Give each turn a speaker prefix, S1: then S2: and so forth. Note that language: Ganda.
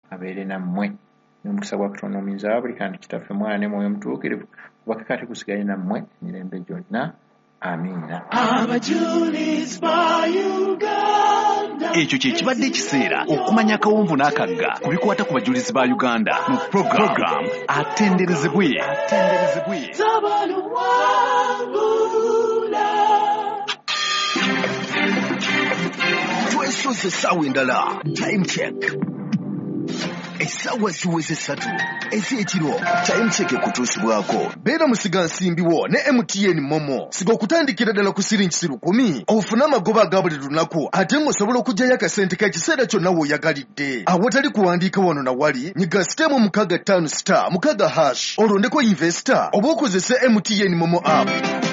S1: abeere nammwe n'omukisa gwa Katonda omuyinza wa buli kandi Kitaffe Mwana ne Mwoyo Mutuukirivu kuba kakati kusigaye nammwe emirembe gyonna. Amiina.
S2: Ekyo kye kibadde ekiseera okumanya akawonvu n'akagga ku bikwata ku bajulizi ba Uganda mu program Atenderezebwe.
S3: Twesoze essaawa endala. Time check. Essaawa ziweze 3 ez'ekiro. Time check ekutuusibwako. Beera musiga nsimbiwo ne MTN Momo. Siga okutandikira ddala ku siringi 10 ofune amagoba aga buli lunaku ate ng'osobola okuggyayo akasente k'ekiseera kyonna w'oyagalidde. Awatali kuwandiika wano na wali nyiga sitemu 65*6 olondeko investor oba okozese MTN Momo app.